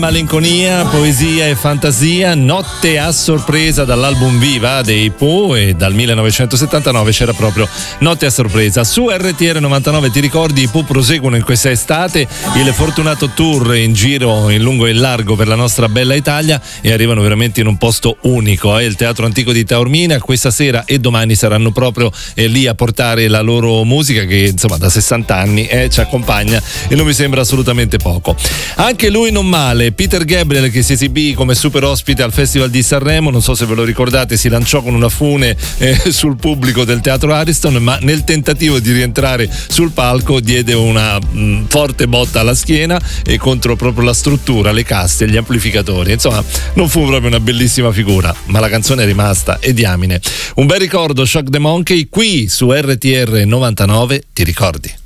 Malinconia, poesia e fantasia, Notte a sorpresa dall'album Viva dei Pooh, e dal 1979 c'era proprio Notte a sorpresa. Su RTR 99 ti ricordi, i Pooh proseguono in questa estate il fortunato tour in giro in lungo e in largo per la nostra bella Italia e arrivano veramente in un posto unico, il Teatro Antico di Taormina. Questa sera e domani saranno proprio lì a portare la loro musica che insomma da 60 anni ci accompagna e non mi sembra assolutamente poco. Anche lui non male, Peter Gabriel, che si esibì come super ospite al Festival di Sanremo, non so se ve lo ricordate, si lanciò con una fune sul pubblico del Teatro Ariston, ma nel tentativo di rientrare sul palco diede una forte botta alla schiena e contro proprio la struttura, le casse, gli amplificatori. Insomma, non fu proprio una bellissima figura, ma la canzone è rimasta e diamine. Un bel ricordo, Shock the Monkey, qui su RTR 99, ti ricordi?